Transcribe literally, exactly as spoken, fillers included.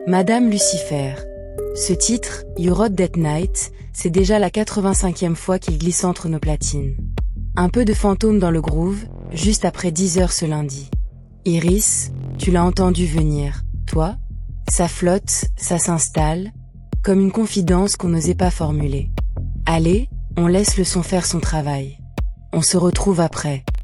Madame Lucifer. Ce titre, You Wrote That Night, c'est déjà la quatre-vingt-cinquième fois qu'il glisse entre nos platines. Un peu de fantôme dans le groove, juste après dix heures ce lundi. Iris, tu l'as entendu venir, toi? Ça flotte, ça s'installe, comme une confidence qu'on n'osait pas formuler. Allez, on laisse le son faire son travail. On se retrouve après.